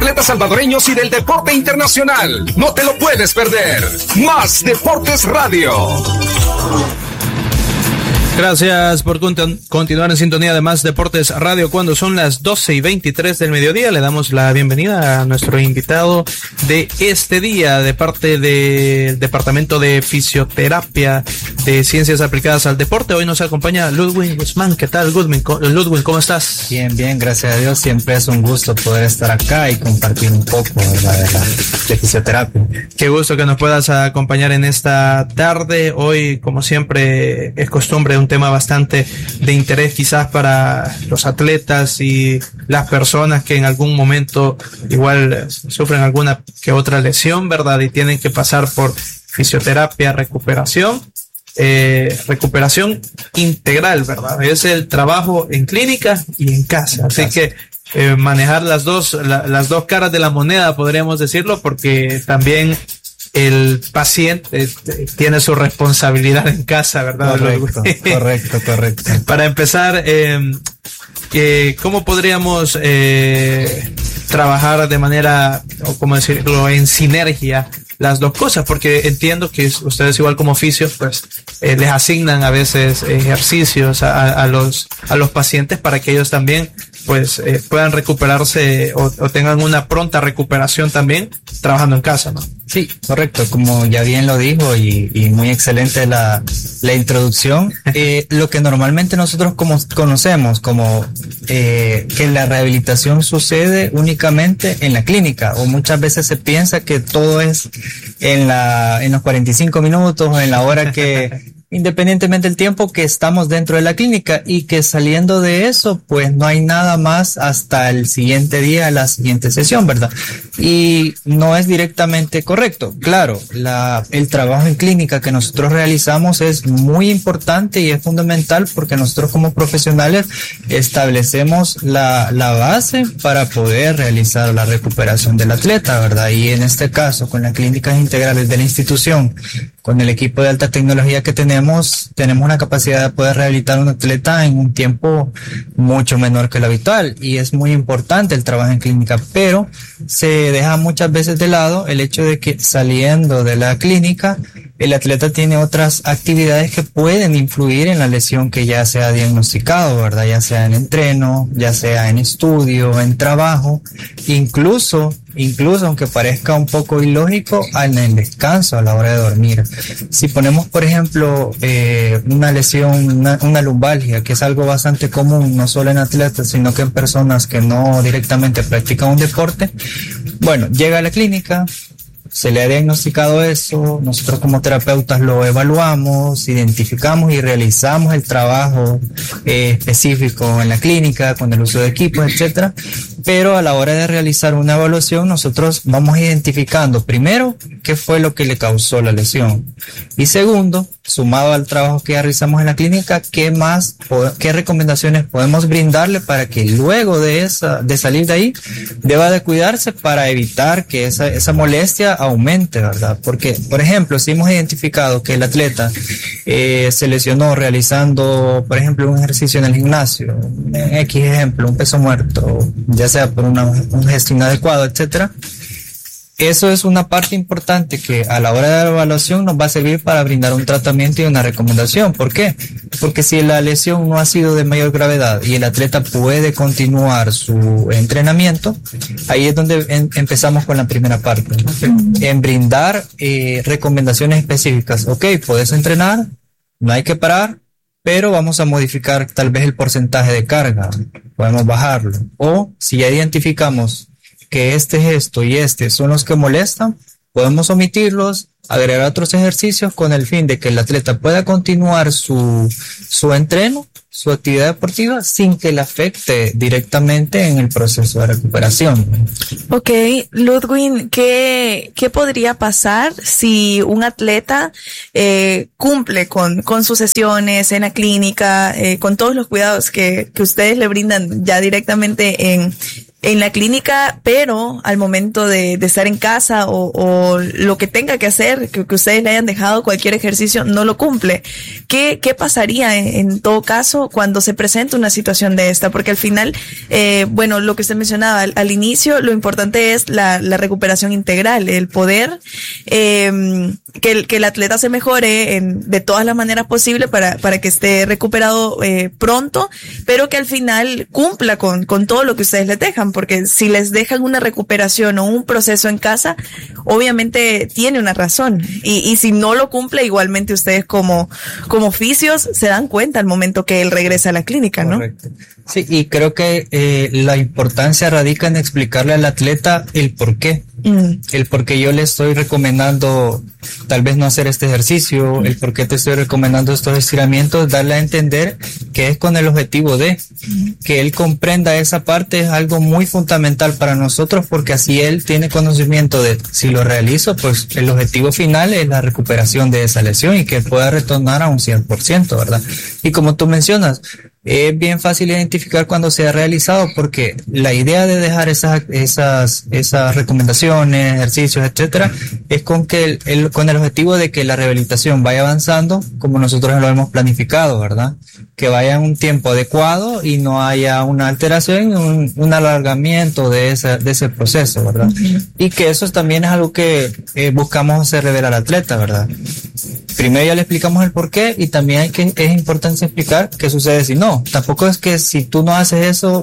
atletas salvadoreños y del deporte internacional. No te lo puedes perder. Más Deportes Radio. Gracias por continuar en sintonía de Más Deportes Radio cuando son las 12:23 del mediodía. Le damos la bienvenida a nuestro invitado de este día de parte del Departamento de Fisioterapia de Ciencias Aplicadas al Deporte. Hoy nos acompaña Ludwin Guzmán. ¿Qué tal, Ludwin? ¿Cómo estás? Bien, gracias a Dios. Siempre es un gusto poder estar acá y compartir un poco de fisioterapia. Qué gusto que nos puedas acompañar en esta tarde. Hoy, como siempre, es costumbre un tema bastante de interés quizás para los atletas y las personas que en algún momento igual sufren alguna que otra lesión, ¿verdad? Y tienen que pasar por fisioterapia, recuperación integral, ¿verdad? Es el trabajo en clínica y en casa. Así que manejar las dos caras de la moneda, podríamos decirlo, porque también el paciente tiene su responsabilidad en casa, ¿verdad? Correcto. Para empezar, ¿cómo podríamos trabajar de manera, o cómo decirlo, en sinergia las dos cosas? Porque entiendo que ustedes igual como fisios, pues, les asignan a veces ejercicios a los pacientes para que ellos también, pues, puedan recuperarse o tengan una pronta recuperación también trabajando en casa, ¿no? Sí, correcto, como ya bien lo dijo y muy excelente la introducción. Lo que normalmente nosotros conocemos como que la rehabilitación sucede únicamente en la clínica, o muchas veces se piensa que todo es en los 45 minutos o en la hora que independientemente del tiempo que estamos dentro de la clínica, y que saliendo de eso pues no hay nada más hasta el siguiente día, la siguiente sesión, ¿verdad? Y no es directamente correcto. Claro, el trabajo en clínica que nosotros realizamos es muy importante y es fundamental, porque nosotros como profesionales establecemos la base para poder realizar la recuperación del atleta, ¿verdad? Y en este caso, con las clínicas integrales de la institución, con el equipo de alta tecnología que tenemos una capacidad de poder rehabilitar a un atleta en un tiempo mucho menor que lo habitual, y es muy importante el trabajo en clínica, pero se deja muchas veces de lado el hecho de que saliendo de la clínica el atleta tiene otras actividades que pueden influir en la lesión que ya se ha diagnosticado, ¿verdad? Ya sea en entreno, ya sea en estudio, en trabajo, incluso aunque parezca un poco ilógico, en el descanso a la hora de dormir. Si ponemos, por ejemplo, una lesión, una lumbalgia, que es algo bastante común, no solo en atletas, sino que en personas que no directamente practican un deporte, bueno, llega a la clínica, se le ha diagnosticado eso, nosotros como terapeutas lo evaluamos, identificamos y realizamos el trabajo específico en la clínica con el uso de equipos, etcétera. Pero a la hora de realizar una evaluación, nosotros vamos identificando primero qué fue lo que le causó la lesión, y segundo, sumado al trabajo que ya realizamos en la clínica, qué recomendaciones podemos brindarle para que luego de salir de ahí deba de cuidarse para evitar que esa molestia aumente, ¿verdad? Porque, por ejemplo, si hemos identificado que el atleta se lesionó realizando, por ejemplo, un ejercicio en el gimnasio, X ejemplo, un peso muerto, ya sea por un gesto inadecuado, etcétera, eso es una parte importante que a la hora de la evaluación nos va a servir para brindar un tratamiento y una recomendación. ¿Por qué? Porque si la lesión no ha sido de mayor gravedad y el atleta puede continuar su entrenamiento, ahí es donde empezamos con la primera parte, ¿no? En brindar recomendaciones específicas. Ok, puedes entrenar, no hay que parar, pero vamos a modificar tal vez el porcentaje de carga, podemos bajarlo. O si ya identificamos que este gesto y son los que molestan, podemos omitirlos, agregar otros ejercicios con el fin de que el atleta pueda continuar su entreno, su actividad deportiva, sin que le afecte directamente en el proceso de recuperación. Ok, Ludwin, ¿qué podría pasar si un atleta cumple con sus sesiones en la clínica, con todos los cuidados que ustedes le brindan ya directamente en la clínica, pero al momento de estar en casa o lo que tenga que hacer, que ustedes le hayan dejado cualquier ejercicio, no lo cumple. ¿Qué pasaría en todo caso cuando se presenta una situación de esta? Porque al final, bueno, lo que usted mencionaba al inicio, lo importante es la recuperación integral, el poder que el atleta se mejore de todas las maneras posibles para que esté recuperado pronto, pero que al final cumpla con todo lo que ustedes le dejan, porque si les dejan una recuperación o un proceso en casa, obviamente tiene una razón, y si no lo cumple, igualmente ustedes como fisios se dan cuenta al momento que él regresa a la clínica, ¿no? Correcto. Sí, y creo que la importancia radica en explicarle al atleta el por qué. El por qué yo le estoy recomendando tal vez no hacer este ejercicio, el por qué te estoy recomendando estos estiramientos, darle a entender que es con el objetivo de que él comprenda esa parte es algo muy fundamental para nosotros, porque así él tiene conocimiento de si lo realizo, pues el objetivo final es la recuperación de esa lesión y que pueda retornar a un 100%, ¿verdad? Y como tú mencionas, es bien fácil identificar cuando se ha realizado, porque la idea de dejar esas recomendaciones, ejercicios, etcétera, es con el objetivo de que la rehabilitación vaya avanzando como nosotros lo hemos planificado, ¿verdad? Que vaya en un tiempo adecuado y no haya una alteración, un alargamiento de ese proceso, ¿verdad? Y que eso también es algo que buscamos hacerle ver al atleta, ¿verdad? Primero ya le explicamos el por qué, y también es importante explicar qué sucede si no. Tampoco es que si tú no haces eso,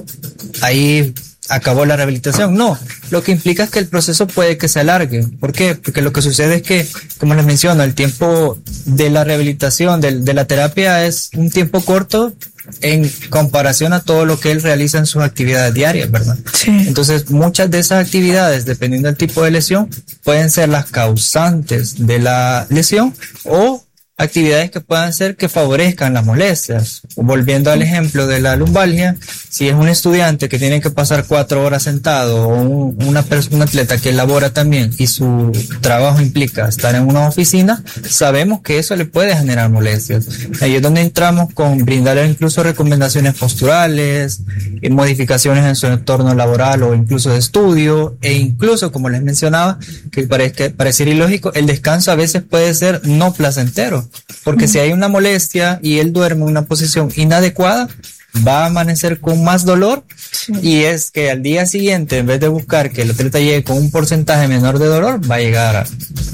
ahí acabó la rehabilitación. No, lo que implica es que el proceso puede que se alargue. ¿Por qué? Porque lo que sucede es que, como les menciono, el tiempo de la rehabilitación, de la terapia, es un tiempo corto en comparación a todo lo que él realiza en sus actividades diarias, ¿verdad? Sí. Entonces, muchas de esas actividades, dependiendo del tipo de lesión, pueden ser las causantes de la lesión o actividades que puedan ser que favorezcan las molestias. Volviendo al ejemplo de la lumbalgia, si es un estudiante que tiene que pasar 4 horas sentado, o un atleta que elabora también y su trabajo implica estar en una oficina, sabemos que eso le puede generar molestias. Ahí es donde entramos con brindarle incluso recomendaciones posturales, modificaciones en su entorno laboral o incluso de estudio, e incluso, como les mencionaba, que pareciera ilógico, el descanso a veces puede ser no placentero. Porque si hay una molestia y él duerme en una posición inadecuada, va a amanecer con más dolor, y es que al día siguiente, en vez de buscar que el atleta llegue con un porcentaje menor de dolor, va a llegar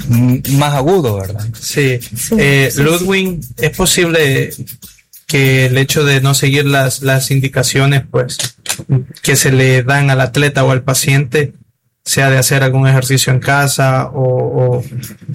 más agudo, ¿verdad? Sí. Ludwig, ¿es posible que el hecho de no seguir las indicaciones, pues, que se le dan al atleta o al paciente, sea de hacer algún ejercicio en casa o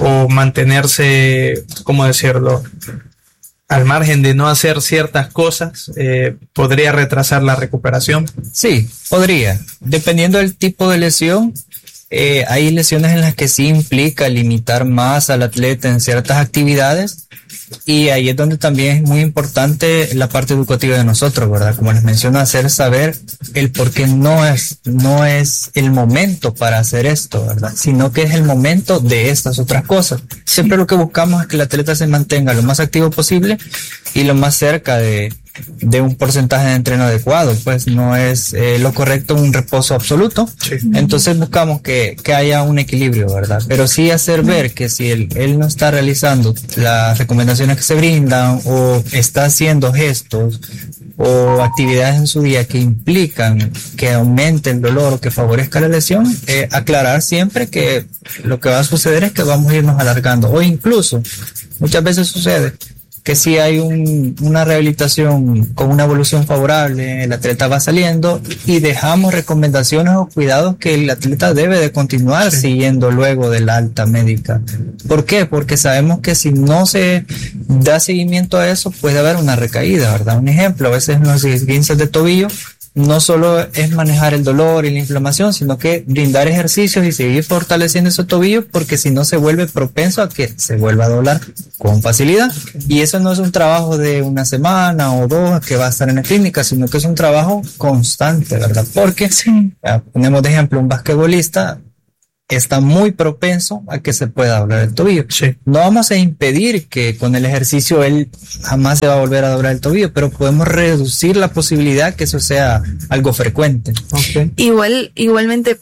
mantenerse, ¿cómo decirlo?, al margen de no hacer ciertas cosas, podría retrasar la recuperación? Sí, podría. Dependiendo del tipo de lesión, hay lesiones en las que sí implica limitar más al atleta en ciertas actividades, y ahí es donde también es muy importante la parte educativa de nosotros, ¿verdad? Como les menciono, hacer saber el por qué no es el momento para hacer esto, ¿verdad? Sino que es el momento de estas otras cosas. Siempre lo que buscamos es que el atleta se mantenga lo más activo posible y lo más cerca de un porcentaje de entreno adecuado. Pues no es lo correcto un reposo absoluto. Sí. Entonces buscamos que haya un equilibrio, ¿verdad? Pero sí hacer ver que si él no está realizando las recomendaciones que se brindan, o está haciendo gestos o actividades en su día que implican que aumente el dolor o que favorezca la lesión, aclarar siempre que lo que va a suceder es que vamos a irnos alargando, o incluso muchas veces sucede que si hay una rehabilitación con una evolución favorable, el atleta va saliendo y dejamos recomendaciones o cuidados que el atleta debe de continuar siguiendo luego de la alta médica. ¿Por qué? Porque sabemos que si no se da seguimiento a eso, puede haber una recaída, ¿verdad? Un ejemplo, a veces los esguinces de tobillo no solo es manejar el dolor y la inflamación, sino que brindar ejercicios y seguir fortaleciendo esos tobillos, porque si no se vuelve propenso a que se vuelva a doblar con facilidad. Y eso no es un trabajo de una semana o 2 que va a estar en la clínica, sino que es un trabajo constante, ¿verdad? Porque, ponemos de ejemplo, un basquetbolista está muy propenso a que se pueda doblar el tobillo. Sí. No vamos a impedir que con el ejercicio él jamás se va a volver a doblar el tobillo, pero podemos reducir la posibilidad que eso sea algo frecuente. Okay. Igualmente,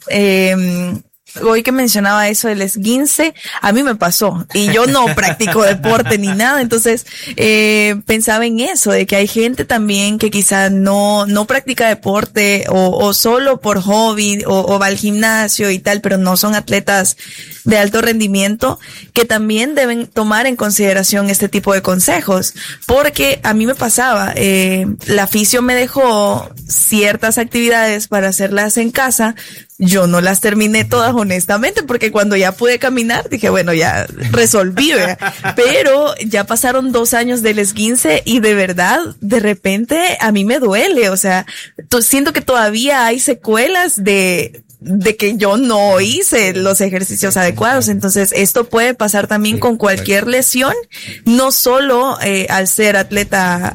hoy que mencionaba eso del esguince, a mí me pasó y yo no practico deporte ni nada, entonces pensaba en eso, de que hay gente también que quizá no practica deporte o solo por hobby o va al gimnasio y tal, pero no son atletas de alto rendimiento, que también deben tomar en consideración este tipo de consejos, porque a mí me pasaba, la fisio me dejó ciertas actividades para hacerlas en casa. Yo no las terminé todas, honestamente, porque cuando ya pude caminar, dije, bueno, ya resolví, ¿verdad? Pero ya pasaron 2 años del esguince y de verdad, de repente, a mí me duele, o sea, siento que todavía hay secuelas de que yo no hice los ejercicios adecuados. Entonces, esto puede pasar también con cualquier lesión, no solo al ser atleta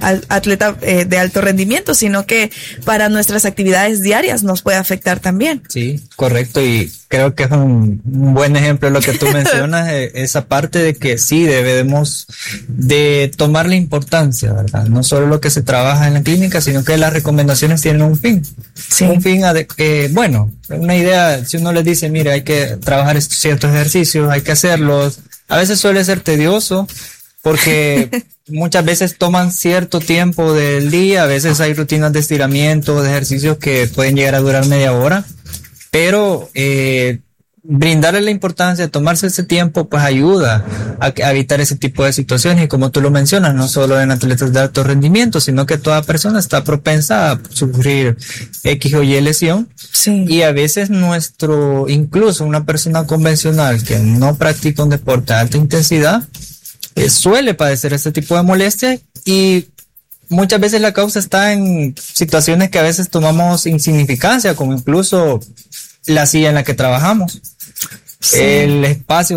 de alto rendimiento, sino que para nuestras actividades diarias nos puede afectar también. Sí, correcto, y creo que es un buen ejemplo lo que tú mencionas, esa parte de que sí debemos de tomar la importancia, ¿verdad? No solo lo que se trabaja en la clínica, sino que las recomendaciones tienen un fin. Sí. Un fin, bueno, una idea, si uno les dice, mire, hay que trabajar ciertos ejercicios, hay que hacerlos, a veces suele ser tedioso, porque muchas veces toman cierto tiempo del día, a veces hay rutinas de estiramiento, de ejercicios que pueden llegar a durar media hora, pero brindarle la importancia de tomarse ese tiempo pues ayuda a evitar ese tipo de situaciones, y como tú lo mencionas, no solo en atletas de alto rendimiento, sino que toda persona está propensa a sufrir X o Y lesión. Sí. Y a veces incluso una persona convencional que no practica un deporte de alta intensidad suele padecer este tipo de molestias, y muchas veces la causa está en situaciones que a veces tomamos insignificancia, como incluso la silla en la que trabajamos. Sí. El espacio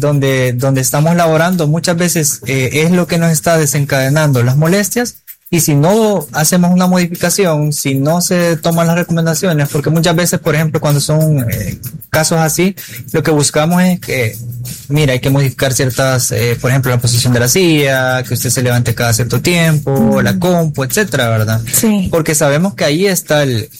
donde estamos laborando muchas veces es lo que nos está desencadenando las molestias, y si no hacemos una modificación, si no se toman las recomendaciones, porque muchas veces, por ejemplo, cuando son casos así, lo que buscamos es que, mira, hay que modificar ciertas, por ejemplo, la posición de la silla, que usted se levante cada cierto tiempo, la compu, etcétera, ¿verdad? Sí. Porque sabemos que ahí está el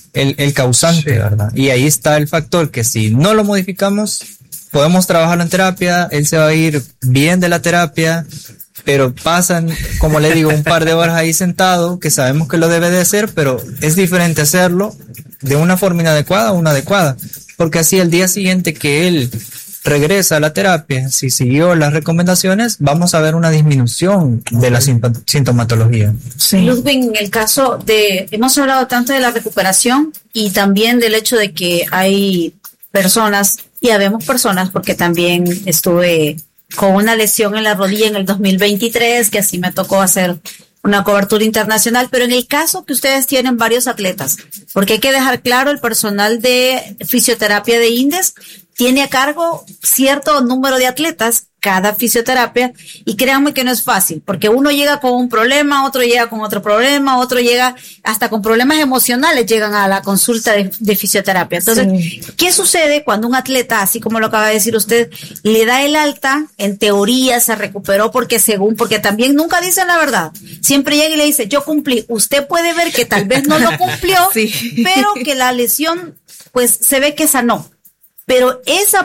causante, ¿verdad? Y ahí está el factor que si no lo modificamos, podemos trabajarlo en terapia, él se va a ir bien de la terapia, pero pasan, como le digo, un par de horas ahí sentado, que sabemos que lo debe de hacer, pero es diferente hacerlo de una forma inadecuada a una adecuada, porque así el día siguiente que él regresa a la terapia, si siguió las recomendaciones, vamos a ver una disminución de la sintomatología. Sí. Ludwig, en el caso hemos hablado tanto de la recuperación y también del hecho de que hay personas, y habemos personas, porque también estuve con una lesión en la rodilla en el 2023, que así me tocó hacer una cobertura internacional, pero en el caso que ustedes tienen varios atletas, porque hay que dejar claro, el personal de fisioterapia de INDES tiene a cargo cierto número de atletas cada fisioterapia, y créanme que no es fácil, porque uno llega con un problema, otro llega con otro problema, otro llega hasta con problemas emocionales, llegan a la consulta de fisioterapia. Entonces, sí. ¿Qué sucede cuando un atleta, así como lo acaba de decir usted, le da el alta, en teoría se recuperó porque también nunca dicen la verdad, siempre llega y le dice, yo cumplí? Usted puede ver que tal vez no lo cumplió, sí. Pero que la lesión, pues se ve que sanó. Pero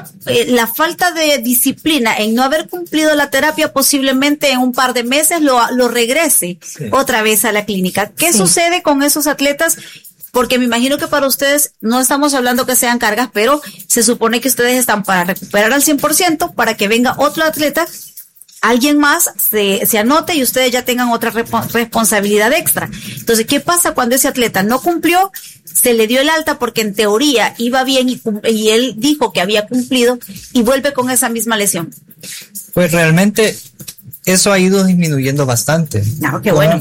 la falta de disciplina en no haber cumplido la terapia, posiblemente en un par de meses lo regrese, sí, otra vez a la clínica. ¿Qué sucede con esos atletas? Porque me imagino que para ustedes no estamos hablando que sean cargas, pero se supone que ustedes están para recuperar al 100%, para que venga otro atleta, alguien más se anote y ustedes ya tengan otra responsabilidad extra. Entonces, ¿qué pasa cuando ese atleta no cumplió? Se le dio el alta porque en teoría iba bien y él dijo que había cumplido, y vuelve con esa misma lesión. Pues realmente eso ha ido disminuyendo bastante. No, qué bueno.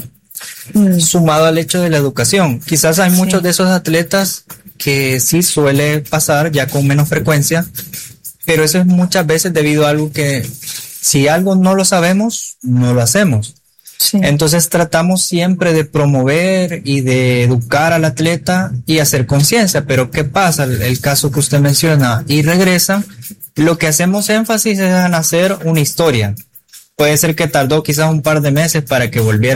Sumado al hecho de la educación. Quizás hay muchos de esos atletas que sí suele pasar ya con menos frecuencia, pero eso es muchas veces debido a algo que, si algo no lo sabemos, no lo hacemos. Sí. Entonces tratamos siempre de promover y de educar al atleta y hacer conciencia, pero ¿qué pasa? El caso que usted menciona, y regresan, lo que hacemos énfasis es en hacer una historia. Puede ser que tardó quizás un par de meses para que volviera